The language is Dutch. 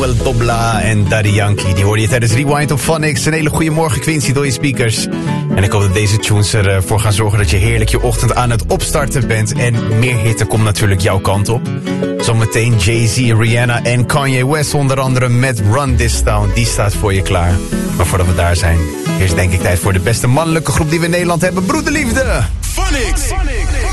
Well, Dobla en Daddy Yankee, die hoorde je tijdens Rewind op Phonics. Een hele goede morgen, Quincy, door je speakers. En ik hoop dat deze tunes ervoor gaan zorgen dat je heerlijk je ochtend aan het opstarten bent. En meer hitte komt natuurlijk jouw kant op. Zometeen Jay-Z, Rihanna en Kanye West onder andere met Run This Town. Die staat voor je klaar. Maar voordat we daar zijn, is denk ik tijd voor de beste mannelijke groep die we in Nederland hebben. Broederliefde! Phonics!